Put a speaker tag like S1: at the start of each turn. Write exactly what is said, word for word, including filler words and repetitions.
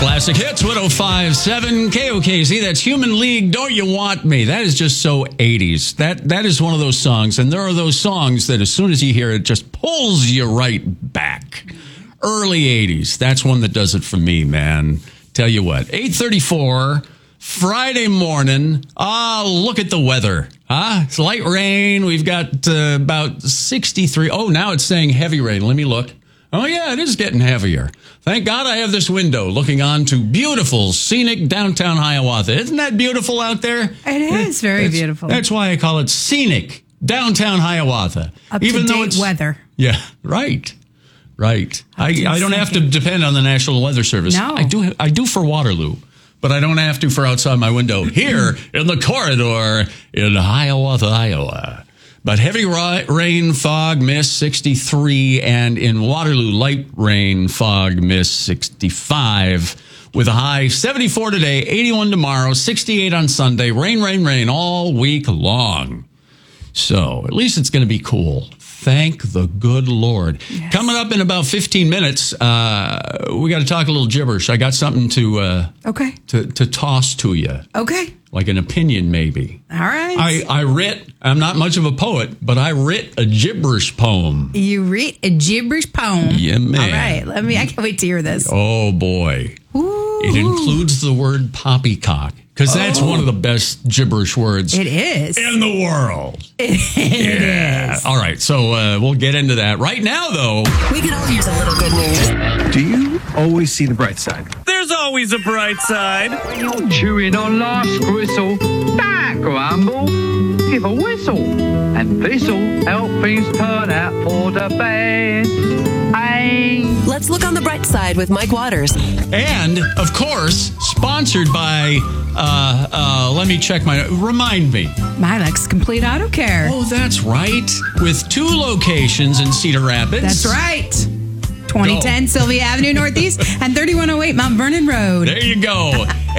S1: Classic Hits, one oh five point seven K O K Z. That's Human League, Don't You Want Me? That is just so eighties. That That is one of those songs, and there are those songs that as soon as you hear it, just pulls you right back. Early eighties. That's one that does it for me, man. Tell you what, eight thirty-four, Friday morning. Ah, look at the weather. Huh? It's light rain. We've got uh, about sixty-three. Oh, now it's saying heavy rain. Let me look. Oh, yeah, it is getting heavier. Thank God I have this window looking on to beautiful, scenic downtown Hiawatha. Isn't that beautiful out there?
S2: It is very
S1: that's,
S2: beautiful.
S1: That's why I call it scenic downtown Hiawatha.
S2: Up
S1: Even
S2: to
S1: though
S2: date
S1: it's
S2: weather.
S1: Yeah, right. Right. I, I don't have to depend on the National Weather Service.
S2: No.
S1: I do I do for Waterloo, but I don't have to for outside my window here in the corridor in Hiawatha, Iowa. But heavy rain, fog, mist, sixty-three, and in Waterloo, light rain, fog, mist, sixty-five, with a high seventy-four today, eighty-one tomorrow, sixty-eight on Sunday, rain, rain, rain all week long. So at least it's going to be cool. Thank the good Lord. Yes. Coming up in about fifteen minutes, uh, we got to talk a little gibberish. I got something to uh,
S2: okay
S1: to, to toss to you.
S2: Okay.
S1: Like an opinion, maybe.
S2: All right.
S1: I, I writ, I'm not much of a poet, but I writ a gibberish poem.
S2: You writ a gibberish poem?
S1: Yeah, man.
S2: All right. Let me, I can't wait to hear this.
S1: Oh, boy.
S2: Ooh.
S1: It includes the word poppycock, because that's
S2: Oh.
S1: one of the best gibberish words
S2: It is.
S1: in the world.
S2: It
S1: Yeah.
S2: is.
S1: All right, so uh, we'll get into that. Right now, though,
S3: We can all use a little good news.
S4: Do you always see the bright side?
S5: There's always a bright side.
S6: Chewing on life's gristle, don't grumble, give a whistle, and this'll help things turn out for the best. Aye.
S3: Let's look on the bright side with Mike Waters.
S1: and of course, sponsored by, uh, uh, let me check my, remind me.
S2: Milex Complete Auto Care.
S1: Oh, that's right. With two locations in Cedar Rapids.
S2: That's right. twenty ten Sylvia Avenue Northeast and thirty-one oh eight Mount Vernon Road.
S1: There you go.